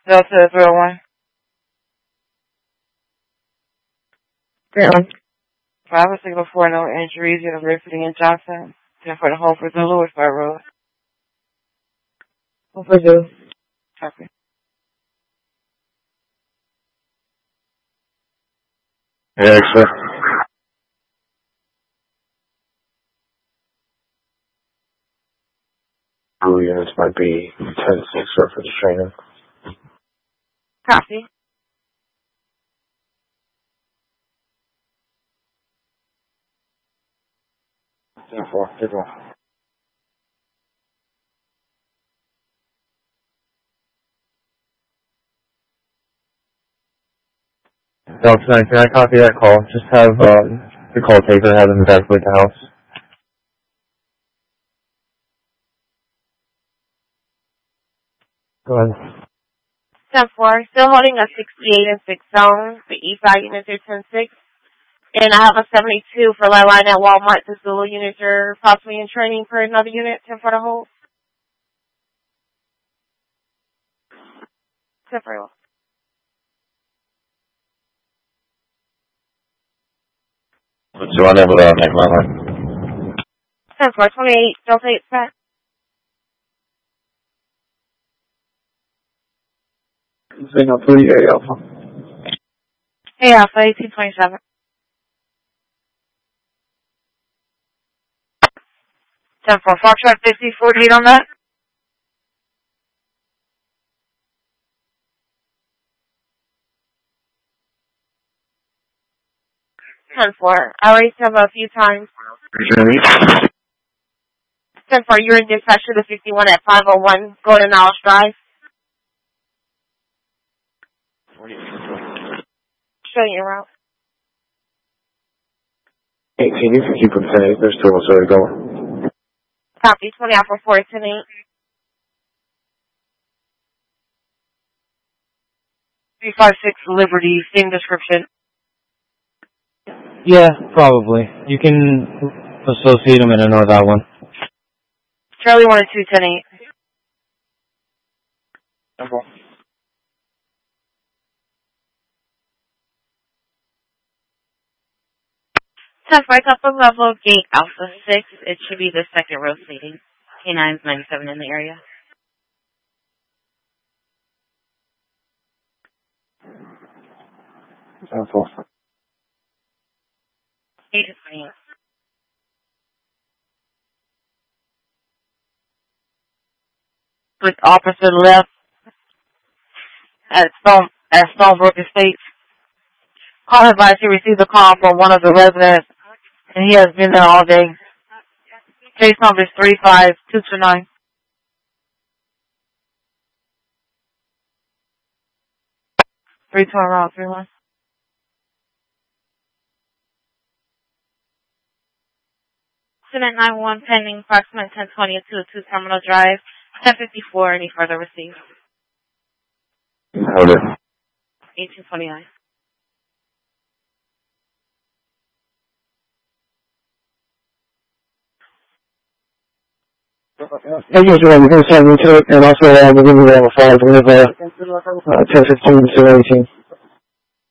Delta 301. Grantland. 564, no injuries, University in Johnson. 10 for the home for Zulu, Lewisburg Road. Home for Zulu. Copy. Yeah, sir. Blue units might be 10-6 for the training. Copy. Take one. Delta 9, can I copy that call? Just have the call taker have them evacuate the house. Go ahead. 10-4, still holding a 68 and 6 zone. The E5 units are 10-6. And I have a 72 for light line at Walmart. The Zulu units are possibly in training for another unit. 10 for the hold. 10 for the hold. What's your name with that next line? 10-4, 28, Delta 8 set. Signal 3A Alpha. Hey, Alpha 1827. 10-4, Foxtrot 50-48 on that. I already said a few times. 10-4, you're in dispatch to the 51 at 501 Golden Knowledge Drive. Show you route. 18, you can keep them 10-8. There's two of us already going. Copy, 20 Alpha 4, 10-8. 356 Liberty, same description. Yeah, probably. You can associate them in a North Out one. Charlie 1 and 2, 10-8. Okay. 10-4, top of level, gate Alpha 6. It should be the second rotating. K9's 97 in the area. Alpha. 8 to 20. With officer left at Stonebrook Estates. Call advice, he received a call from one of the residents, and he has been there all day. Case number is 35229. Three two around 31. Student 91 pending approximate 1020 at 202 Terminal Drive, 1054. Any further received? Hold it. 1829. Thank you, Mr. We're going to send you to it, and also we're going to have a 5. We have 10-15 to 18.